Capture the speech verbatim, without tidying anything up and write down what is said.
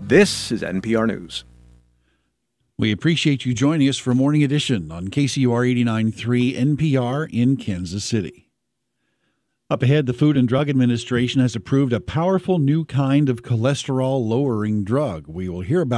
This is N P R News. We appreciate you joining us for Morning Edition on K C U R eighty-nine point three N P R in Kansas City. Up ahead, the Food and Drug Administration has approved a powerful new kind of cholesterol-lowering drug. We will hear about